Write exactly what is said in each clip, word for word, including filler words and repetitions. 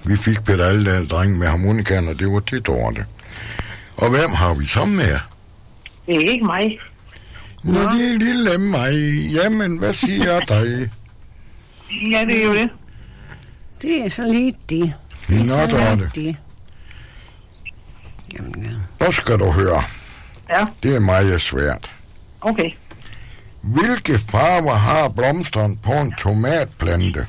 Vi fik Peter Aldal, drengen med harmonikaen, og det var til Dorte. Og hvem har vi så med? Det er ikke mig. Nå, det er lille mig. Jamen, hvad siger dig? Ja, det er jo det. Det er så lidt det. Det er Nå, så Dorte. lidt det. Jamen, ja. Nu skal du høre. Ja, Det er meget svært. okay. Hvilke farver har blomsterne på en tomatplante?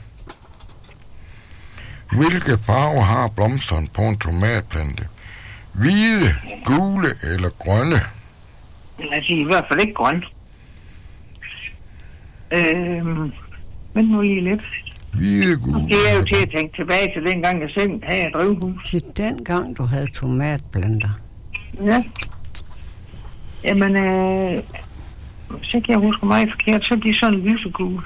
Hvilke farver har blomsterne på en tomatplante? Hvide, gule eller grønne? Altså, i hvert fald ikke grøn. Øhm, men nu lige lidt. Hvide, gule. Det er jo til at tænke tilbage til dengang, jeg selv havde et drivhus. Til den gang, du havde tomatplanter. Ja. Jamen, øh, hvis ikke jeg husker mig forkert, så er de sådan lysegule.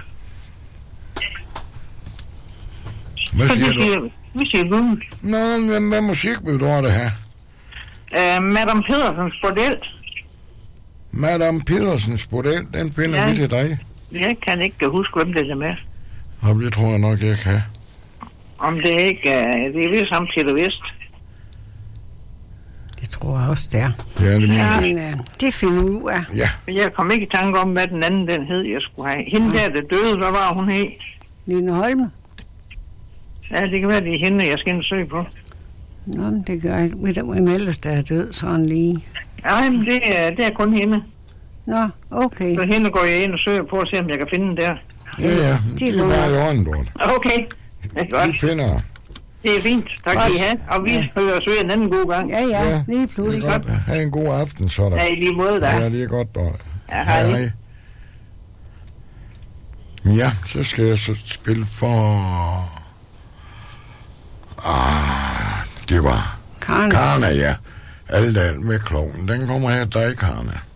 Hvad Så siger vi du? siger, vi siger gule. Nå, men hvad musik vil du have det her? Øh, Madame Pedersens bordel. Madame Pedersens bordel, den finder Ja. vi til dig. Jeg kan ikke huske, hvem det er med. Og det tror jeg nok, jeg kan. Om det ikke er, det er ved samtidig vist. Det tror jeg også, det er. Ja, det mener Ja. jeg. Men øh, det finder vi ud af. Ja, Men jeg kom ikke i tanke om, hvad den anden den hed, jeg skulle have. Hende der, der døde, hvad var hun hed? Line Holme. Ja, det kan være, det er hende, jeg skal ind og søge på. Nå, men det gør jeg. Ved du, hvem ellers der er død sådan lige? Nej, men det er, det er kun hende. Nå, okay. Så hende går jeg ind og søger på, og se om jeg kan finde den der. ja, ja. Det er bare i orden, Dorte. Okay, det er Vi godt. finder. Det er fint. Tak skal I have. Og vi hører os ved en anden god gang. Ja, ja, Ja. lige Det pludselig. er godt. Ha' en god aften, så der. Ja, i lige måde, da. Ja, det er godt, Dorte. Ja, hej. Ja, så skal jeg så spille for... Ah, det var Karne. Karna, ja. Aldal med kloven. Den kommer her til dig, Karna.